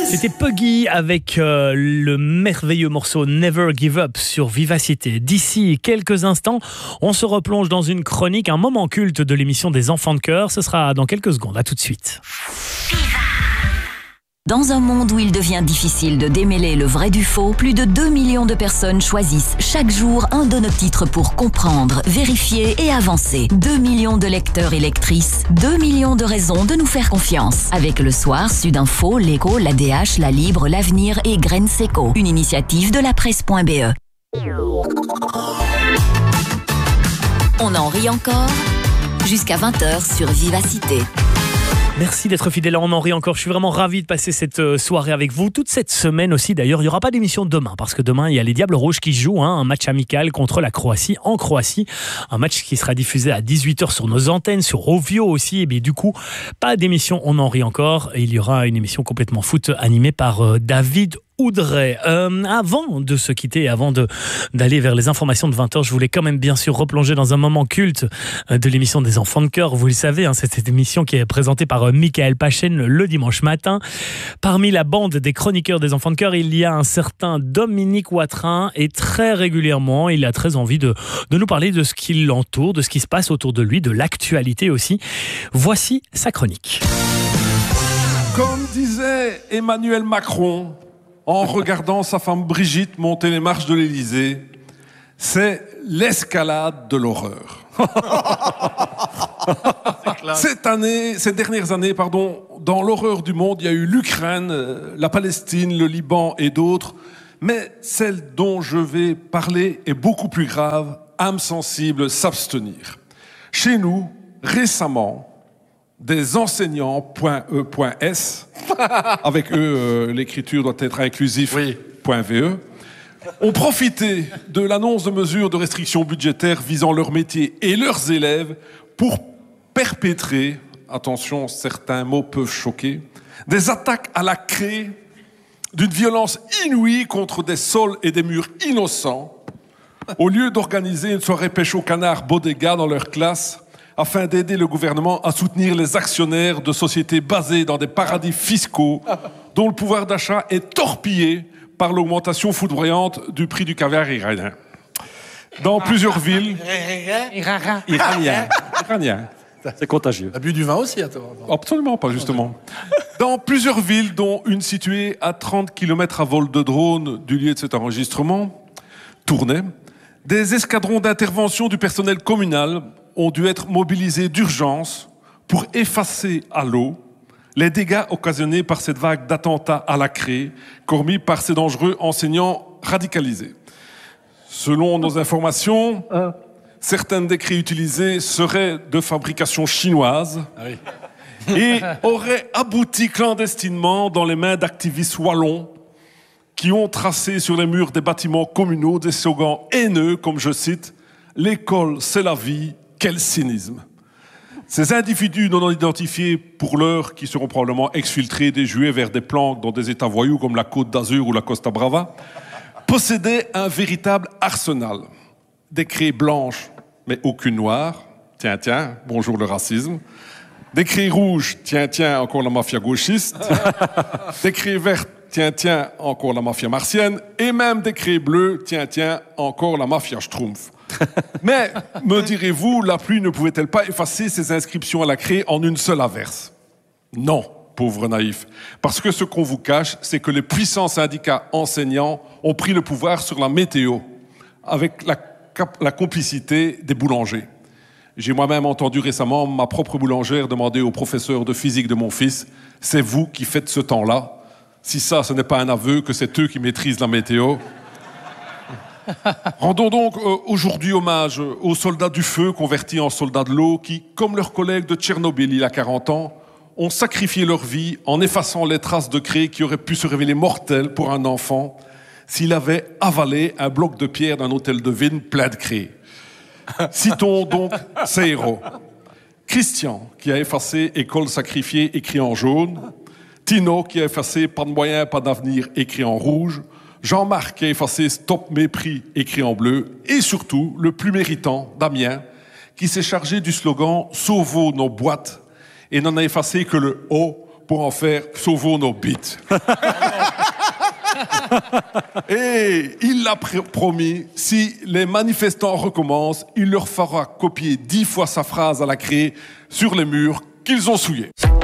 C'était Puggy avec le merveilleux morceau Never Give Up sur Vivacité. D'ici quelques instants, on se replonge dans une chronique, un moment culte de l'émission des enfants de cœur. Ce sera dans quelques secondes. À tout de suite. Dans un monde où il devient difficile de démêler le vrai du faux, plus de 2 millions de personnes choisissent chaque jour un de nos titres pour comprendre, vérifier et avancer. 2 millions de lecteurs et lectrices, 2 millions de raisons de nous faire confiance. Avec Le Soir, Sudinfo, l'Écho, l'ADH, La Libre, L'Avenir et Graines Seco. Une initiative de la presse.be. On en rit encore jusqu'à 20h sur Vivacité. Merci d'être fidèle à On en rit encore. Je suis vraiment ravi de passer cette soirée avec vous. Toute cette semaine aussi, d'ailleurs, il n'y aura pas d'émission demain parce que demain, il y a les Diables Rouges qui jouent un match amical contre la Croatie en Croatie. Un match qui sera diffusé à 18h sur nos antennes, sur Ovio aussi. Et bien, du coup, pas d'émission On en rit encore. Et il y aura une émission complètement foot animée par David Oudray. Avant de se quitter, avant d'aller vers les informations de 20h, je voulais quand même bien sûr replonger dans un moment culte de l'émission des enfants de cœur. Vous le savez, c'est cette émission qui est présentée par Michael Pachen le dimanche matin. Parmi la bande des chroniqueurs des enfants de cœur, il y a un certain Dominique Watrin et très régulièrement, il a très envie de nous parler de ce qui l'entoure, de ce qui se passe autour de lui, de l'actualité aussi. Voici sa chronique. Comme disait Emmanuel Macron, en regardant sa femme Brigitte monter les marches de l'Élysée, c'est l'escalade de l'horreur. Ces dernières années, dans l'horreur du monde, il y a eu l'Ukraine, la Palestine, le Liban et d'autres. Mais celle dont je vais parler est beaucoup plus grave, âme sensible, s'abstenir. Chez nous, récemment, des enseignants.e.s, avec eux, l'écriture doit être inclusif, .ve, ont profité de l'annonce de mesures de restriction budgétaire visant leur métier et leurs élèves pour perpétrer, attention, certains mots peuvent choquer, des attaques à la craie d'une violence inouïe contre des sols et des murs innocents, au lieu d'organiser une soirée pêche au canard bodega dans leur classe, afin d'aider le gouvernement à soutenir les actionnaires de sociétés basées dans des paradis fiscaux dont le pouvoir d'achat est torpillé par l'augmentation foudroyante du prix du caviar iranien. Dans plusieurs villes... Iranien. C'est contagieux. T'as bu du vin aussi, à toi? Absolument pas, justement. Dans plusieurs villes, dont une située à 30 km à vol de drone du lieu de cet enregistrement, Tournai, des escadrons d'intervention du personnel communal ont dû être mobilisés d'urgence pour effacer à l'eau les dégâts occasionnés par cette vague d'attentats à la craie commis par ces dangereux enseignants radicalisés. Selon nos informations, certaines des craie utilisées seraient de fabrication chinoise et auraient abouti clandestinement dans les mains d'activistes wallons qui ont tracé sur les murs des bâtiments communaux des slogans haineux comme, je cite, « L'école, c'est la vie ». Quel cynisme! Ces individus non identifiés pour l'heure, qui seront probablement exfiltrés, déjoués vers des planques dans des états voyous comme la Côte d'Azur ou la Costa Brava, possédaient un véritable arsenal. Des craies blanches, mais aucune noire. Tiens, bonjour le racisme. Des craies rouges, tiens, encore la mafia gauchiste. Des craies vertes, tiens, encore la mafia martienne. Et même des craies bleues, tiens, encore la mafia schtroumpf. Mais, me direz-vous, la pluie ne pouvait-elle pas effacer ces inscriptions à la craie en une seule averse? Non, pauvre naïf. Parce que ce qu'on vous cache, c'est que les puissants syndicats enseignants ont pris le pouvoir sur la météo, avec la complicité des boulangers. J'ai moi-même entendu récemment ma propre boulangère demander au professeur de physique de mon fils « C'est vous qui faites ce temps-là? Si ça, ce n'est pas un aveu que c'est eux qui maîtrisent la météo. » Rendons donc aujourd'hui hommage aux soldats du feu convertis en soldats de l'eau qui, comme leurs collègues de Tchernobyl il y a 40 ans, ont sacrifié leur vie en effaçant les traces de craie qui auraient pu se révéler mortelles pour un enfant s'il avait avalé un bloc de pierre d'un hôtel de ville plein de craie. Citons donc ces héros. Christian, qui a effacé « École sacrifiée » écrit en jaune. Tino, qui a effacé « Pas de moyens, pas d'avenir » écrit en rouge. Jean-Marc qui a effacé « Stop mépris » écrit en bleu. Et surtout, le plus méritant, Damien, qui s'est chargé du slogan « Sauvons nos boîtes » et n'en a effacé que le « O » pour en faire sauvons nos bites. Et il l'a promis, si les manifestants recommencent, il leur fera copier 10 fois sa phrase à la craie sur les murs qu'ils ont souillés.